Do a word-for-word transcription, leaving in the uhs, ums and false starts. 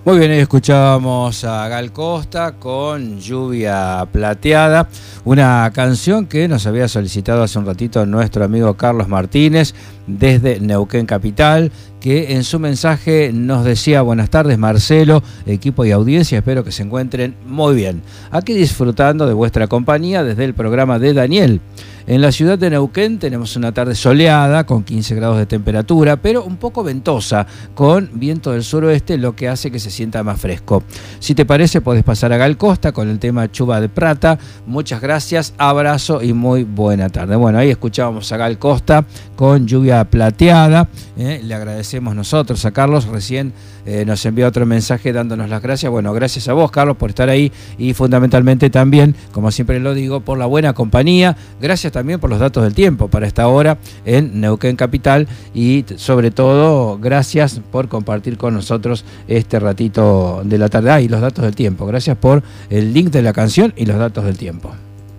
Muy bien, ahí escuchábamos a Gal Costa con Lluvia Plateada, una canción que nos había solicitado hace un ratito nuestro amigo Carlos Martínez desde Neuquén Capital, que en su mensaje nos decía: buenas tardes Marcelo, equipo y audiencia, espero que se encuentren muy bien. Aquí disfrutando de vuestra compañía desde el programa de Daniel. En la ciudad de Neuquén tenemos una tarde soleada con quince grados de temperatura, pero un poco ventosa, con viento del suroeste, lo que hace que se sienta más fresco. Si te parece, podés pasar a Gal Costa con el tema Chuva de Prata. Muchas gracias, abrazo y muy buena tarde. Bueno, ahí escuchábamos a Gal Costa con Lluvia Plateada. Eh, le agradecemos nosotros a Carlos, recién eh, nos envió otro mensaje dándonos las gracias. Bueno, gracias a vos, Carlos, por estar ahí y fundamentalmente también, como siempre lo digo, por la buena compañía. Gracias también por los datos del tiempo para esta hora en Neuquén Capital y sobre todo gracias por compartir con nosotros este ratito de la tarde. Ah, y los datos del tiempo. Gracias por el link de la canción y los datos del tiempo.